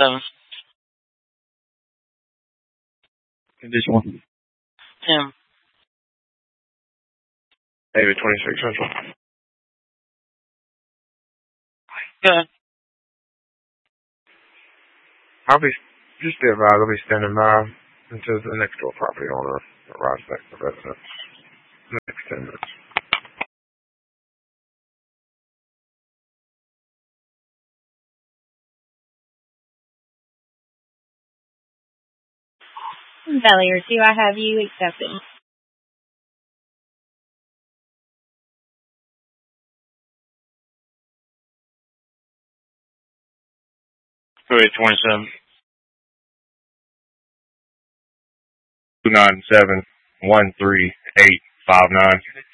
27. Condition 1. Tim. David 26 Central. Good. Just be advised, I'll be standing by until the next door property owner arrives back to the residence. Next 10 minutes. Valier 2, I have you accepting. Go ahead, 27. 297-13859.